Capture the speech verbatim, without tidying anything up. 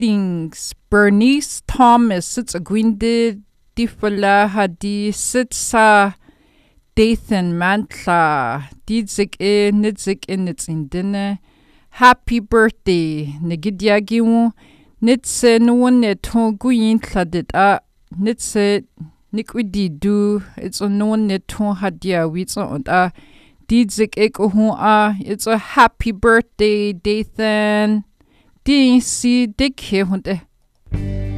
Things Bernice Thomas sits a gwinde di fala hadi sit sa Dathan Mantla didzik e nidzik e nits indine happy birthday nigidiagimu nitse nuwan neton guyin tladit a nitse nikwidi du it's on nuwan neton hadia wits on a didzik e kuhu a it's a happy birthday Dathan di si dik he hunde